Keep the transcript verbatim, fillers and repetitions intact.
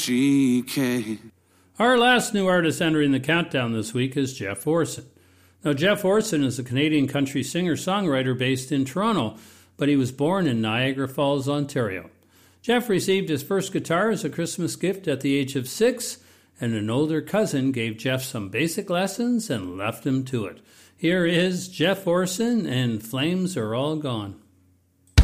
She came. Our last new artist entering the countdown this week is Jeff Orson. Now, Jeff Orson is a Canadian country singer-songwriter based in Toronto, but he was born in Niagara Falls, Ontario. Jeff received his first guitar as a Christmas gift at the age of six, and an older cousin gave Jeff some basic lessons and left him to it. Here is Jeff Orson and Flames Are All Gone.